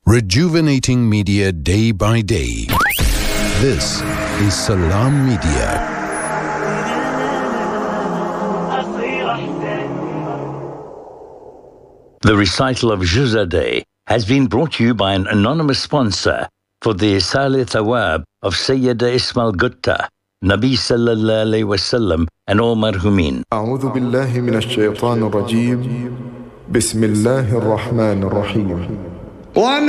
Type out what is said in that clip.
rejuvenating media day by day. This is Salam Media. The recital of Juzadeh has been brought to you by an anonymous sponsor for the Isal Thawab of Sayyida Ismail Gutta, Nabi Sallallahu Alaihi Wasallam and all marhumin. أعوذ بالله من الشيطان الرجيم بسم الله الرحمن الرحيم